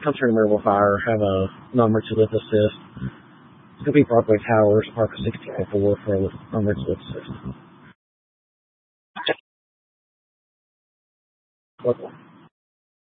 come turn Marble Fire, have a non-emergency lift assist. It's going to be Broadway Towers, Park 1604 for a non-emergency lift assist. Welcome.